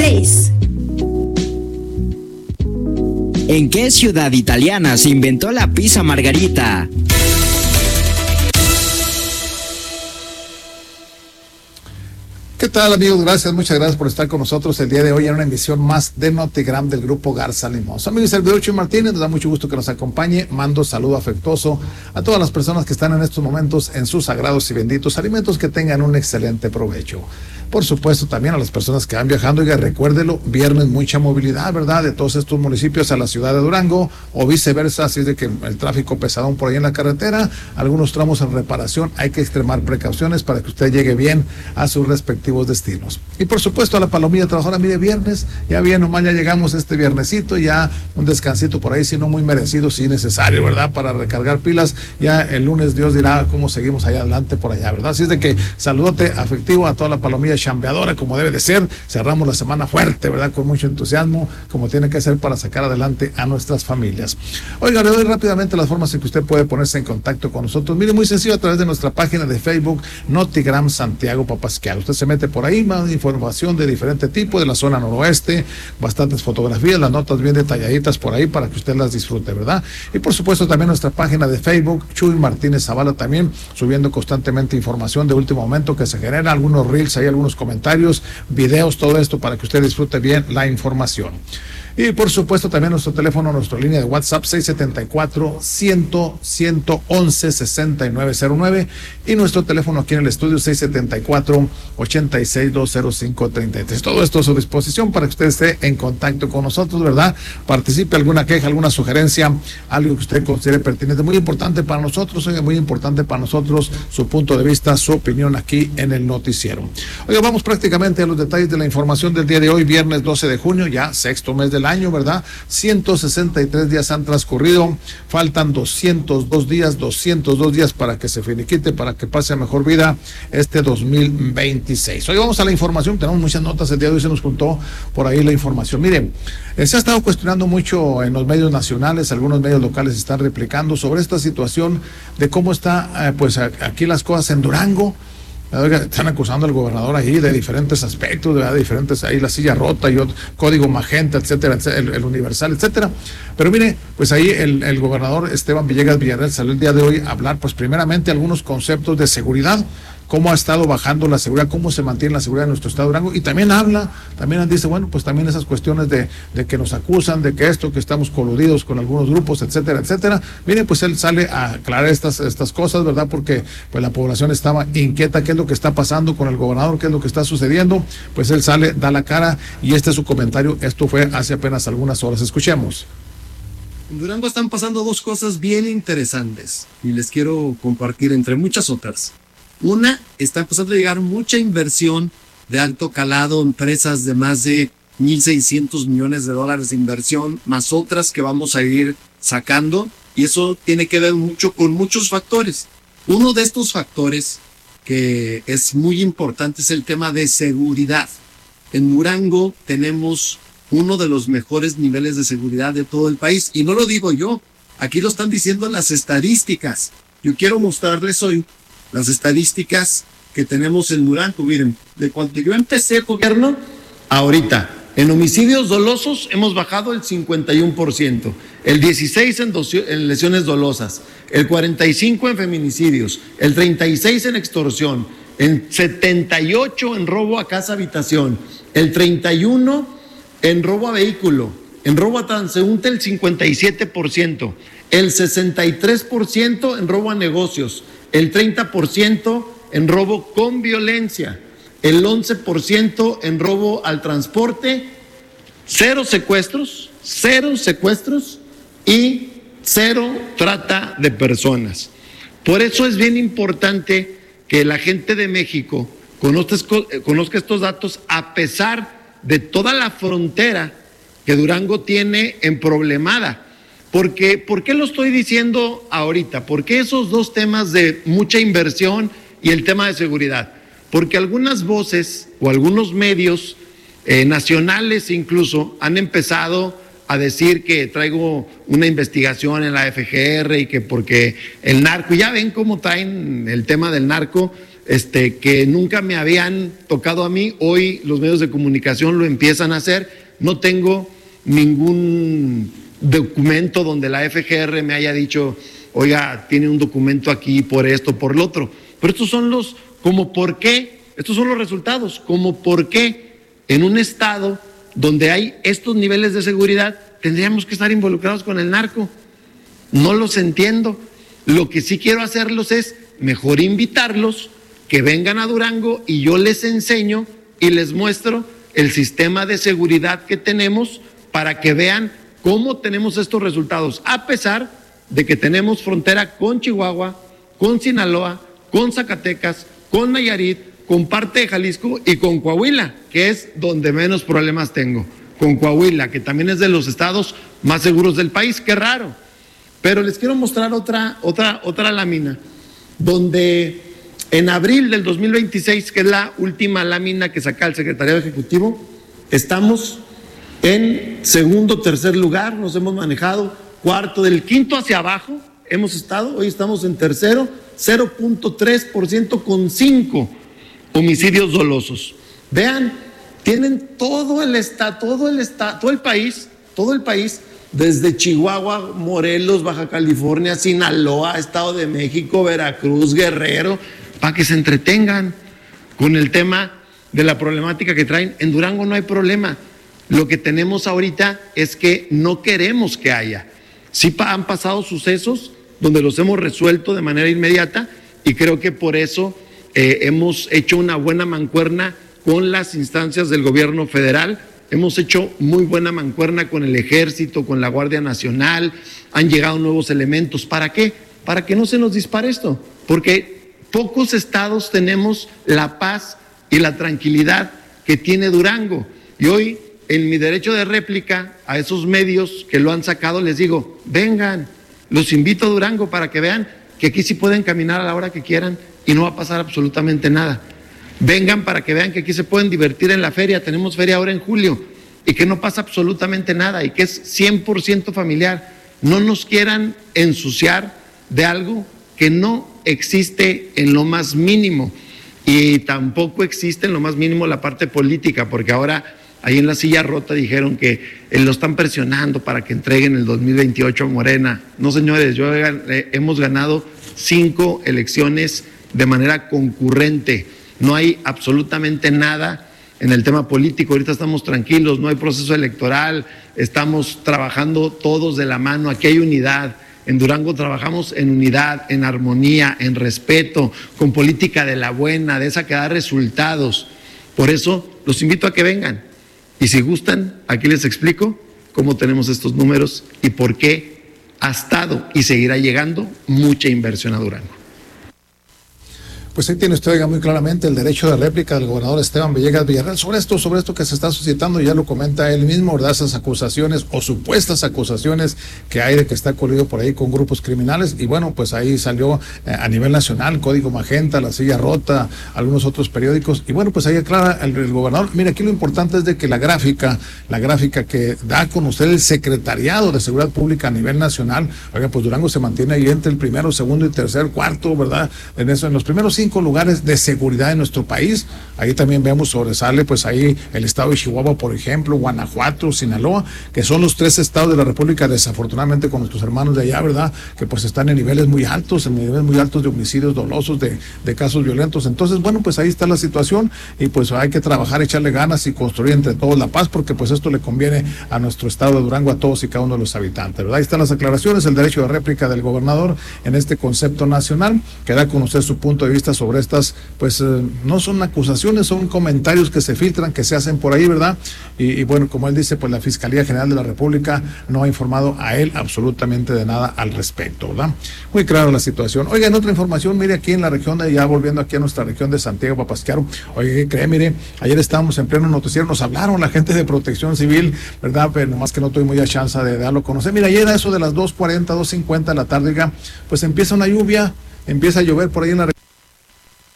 6. ¿En qué ciudad italiana se inventó la pizza margarita? ¿Qué tal, amigos? Muchas gracias por estar con nosotros el día de hoy en una emisión más de Notigram del Grupo Garza Limón. Su amigo y servidor Chuy Martínez, nos da mucho gusto que nos acompañe. Mando saludo afectuoso a todas las personas que están en estos momentos en sus sagrados y benditos alimentos, que tengan un excelente provecho. Por supuesto, también a las personas que van viajando, y recuérdelo, viernes mucha movilidad, ¿verdad? De todos estos municipios a la ciudad de Durango o viceversa, así es de que el tráfico pesadón por ahí en la carretera, algunos tramos en reparación, hay que extremar precauciones para que usted llegue bien a sus respectivos destinos. Y por supuesto a la palomilla trabajadora, mire, viernes, ya bien, nomás ya llegamos este viernesito, ya un descansito por ahí, si no muy merecido, si necesario, ¿verdad? Para recargar pilas, ya el lunes Dios dirá cómo seguimos allá adelante por allá, ¿verdad? Así es de que saludote afectivo a toda la palomilla chambeadora, como debe de ser. Cerramos la semana fuerte, ¿verdad? Con mucho entusiasmo, como tiene que ser para sacar adelante a nuestras familias. Oiga, le doy rápidamente las formas en que usted puede ponerse en contacto con nosotros. Mire, muy sencillo, a través de nuestra página de Facebook, Notigram Santiago Papasquiaro. Usted se mete por ahí, más información de diferente tipo, de la zona noroeste, bastantes fotografías, las notas bien detalladitas por ahí para que usted las disfrute, ¿verdad? Y por supuesto también nuestra página de Facebook, Chuy Martínez Zavala, también subiendo constantemente información de último momento que se genera, algunos reels, hay algunos comentarios, videos, todo esto para que usted disfrute bien la información. Y por supuesto también nuestro teléfono, nuestra línea de WhatsApp 674-100-111-6909 y nuestro teléfono aquí en el estudio 674-86-205-33. Todo esto a su disposición para que usted esté en contacto con nosotros, ¿verdad? Participe, alguna queja, alguna sugerencia, algo que usted considere pertinente. Muy importante para nosotros, oiga, muy importante para nosotros su punto de vista, su opinión aquí en el noticiero. Oiga, vamos prácticamente a los detalles de la información del día de hoy, viernes 12 de junio, ya sexto mes del año, ¿verdad? 163 días han transcurrido, faltan 202 días para que se finiquite, para que pase a mejor vida este 2026. Hoy vamos a la información, tenemos muchas notas, el día de hoy se nos juntó por ahí la información. Miren, se ha estado cuestionando mucho en los medios nacionales, algunos medios locales están replicando sobre esta situación de cómo está, pues aquí las cosas en Durango. Están acusando al gobernador ahí de diferentes aspectos, de diferentes, ahí la silla rota y otro, código magenta, etcétera, el universal, etcétera. Pero mire, pues ahí el gobernador Esteban Villegas Villarreal salió el día de hoy a hablar, pues primeramente algunos conceptos de seguridad, cómo ha estado bajando la seguridad, cómo se mantiene la seguridad en nuestro estado de Durango, y también dice, bueno, pues también esas cuestiones de que nos acusan, de que estamos coludidos con algunos grupos, etcétera, etcétera. Miren, pues él sale a aclarar estas cosas, ¿verdad? Porque pues la población estaba inquieta, qué es lo que está pasando con el gobernador, qué es lo que está sucediendo, pues él sale, da la cara, y este es su comentario, esto fue hace apenas algunas horas. Escuchemos. En Durango están pasando dos cosas bien interesantes, y les quiero compartir entre muchas otras. Una, está empezando a llegar mucha inversión de alto calado, empresas de más de 1,600 millones de dólares de inversión, más otras que vamos a ir sacando, y eso tiene que ver mucho con muchos factores. Uno de estos factores que es muy importante es el tema de seguridad. En Durango tenemos uno de los mejores niveles de seguridad de todo el país, y no lo digo yo, aquí lo están diciendo las estadísticas. Yo quiero mostrarles hoy las estadísticas que tenemos en Durango. Miren, de cuando yo empecé el gobierno, ahorita, en homicidios dolosos hemos bajado el 51%, el 16% en lesiones dolosas, el 45% en feminicidios, el 36% en extorsión, el 78% en robo a casa habitación, el 31% en robo a vehículo, en robo a transeúnte el 57%, el 63% en robo a negocios, el 30% en robo con violencia, el 11% en robo al transporte, cero secuestros y cero trata de personas. Por eso es bien importante que la gente de México conozca estos datos, a pesar de toda la frontera que Durango tiene emproblemada. Porque, ¿por qué lo estoy diciendo ahorita? Porque esos dos temas de mucha inversión y el tema de seguridad. Porque algunas voces o algunos medios nacionales incluso han empezado a decir que traigo una investigación en la FGR y que porque el narco, ya ven cómo traen el tema del narco, que nunca me habían tocado a mí, hoy los medios de comunicación lo empiezan a hacer. No tengo ningún documento donde la FGR me haya dicho, oiga, tiene un documento aquí por esto, por lo otro. Pero estos son los, como por qué, estos son los resultados, como por qué en un estado donde hay estos niveles de seguridad tendríamos que estar involucrados con el narco. No los entiendo. Lo que sí quiero hacerlos es mejor invitarlos, que vengan a Durango y yo les enseño y les muestro el sistema de seguridad que tenemos para que vean cómo tenemos estos resultados, a pesar de que tenemos frontera con Chihuahua, con Sinaloa, con Zacatecas, con Nayarit, con parte de Jalisco y con Coahuila, que es donde menos problemas tengo. Con Coahuila, que también es de los estados más seguros del país, qué raro. Pero les quiero mostrar otra lámina, donde en abril del 2026, que es la última lámina que saca el Secretariado Ejecutivo, estamos en segundo, tercer lugar, nos hemos manejado, cuarto, del quinto hacia abajo hemos estado, hoy estamos en tercero, 0.3% con 5 homicidios dolosos. Vean, tienen todo el país, desde Chihuahua, Morelos, Baja California, Sinaloa, Estado de México, Veracruz, Guerrero, para que se entretengan con el tema de la problemática que traen. En Durango no hay problema. Lo que tenemos ahorita es que no queremos que haya. Sí han pasado sucesos donde los hemos resuelto de manera inmediata y creo que por eso hemos hecho una buena mancuerna con las instancias del gobierno federal. Hemos hecho muy buena mancuerna con el Ejército, con la Guardia Nacional, han llegado nuevos elementos. ¿Para qué? Para que no se nos dispare esto, porque pocos estados tenemos la paz y la tranquilidad que tiene Durango. Y hoy, en mi derecho de réplica, a esos medios que lo han sacado, les digo, vengan, los invito a Durango para que vean que aquí sí pueden caminar a la hora que quieran y no va a pasar absolutamente nada. Vengan para que vean que aquí se pueden divertir en la feria, tenemos feria ahora en julio, y que no pasa absolutamente nada, y que es 100% familiar. No nos quieran ensuciar de algo que no existe en lo más mínimo, y tampoco existe en lo más mínimo la parte política, porque ahora ahí en la silla rota dijeron que lo están presionando para que entreguen el 2028 a Morena. No, señores, hemos ganado 5 elecciones de manera concurrente. No hay absolutamente nada en el tema político, ahorita estamos tranquilos, no hay proceso electoral, estamos trabajando todos de la mano, aquí hay unidad. En Durango trabajamos en unidad, en armonía, en respeto, con política de la buena, de esa que da resultados. Por eso los invito a que vengan. Y si gustan, aquí les explico cómo tenemos estos números y por qué ha estado y seguirá llegando mucha inversión a Durango. Pues ahí tiene usted, oiga, muy claramente el derecho de réplica del gobernador Esteban Villegas Villarreal sobre esto que se está suscitando, ya lo comenta él mismo, ¿verdad? Esas acusaciones o supuestas acusaciones que hay de que está corrido por ahí con grupos criminales, y bueno, pues ahí salió a nivel nacional, Código Magenta, La Silla Rota, algunos otros periódicos, y bueno, pues ahí aclara el gobernador. Mira, aquí lo importante es de que la gráfica que da a conocer el Secretariado de Seguridad Pública a nivel nacional, oiga, pues Durango se mantiene ahí entre el primero, segundo y tercer, cuarto, ¿verdad? En los primeros 5 lugares de seguridad en nuestro país. Ahí también vemos, sobresale pues ahí el estado de Chihuahua, por ejemplo, Guanajuato, Sinaloa, que son los 3 estados de la República, desafortunadamente con nuestros hermanos de allá, ¿verdad? Que pues están en niveles muy altos de homicidios dolosos, de casos violentos. Entonces, bueno, pues ahí está la situación y pues hay que trabajar, echarle ganas y construir entre todos la paz, porque pues esto le conviene a nuestro estado de Durango, a todos y cada uno de los habitantes, ¿verdad? Ahí están las aclaraciones, el derecho de réplica del gobernador en este concepto nacional, que da a conocer su punto de vista sobre estas, pues no son acusaciones, son comentarios que se filtran, que se hacen por ahí, ¿verdad? Y bueno, como él dice, pues la Fiscalía General de la República no ha informado a él absolutamente de nada al respecto, ¿verdad? Muy claro la situación. Oiga, en otra información, mire, aquí en la región ya volviendo aquí a nuestra región de Santiago Papasquiaro, oye, cree, mire, ayer estábamos en pleno noticiero, nos hablaron la gente de Protección Civil, ¿verdad? Pero nomás que no tuve mucha chance de darlo a conocer. Mira, ayer a eso de las 2:40, 2:50 de la tarde, oiga, pues empieza una lluvia, empieza a llover por ahí en la región.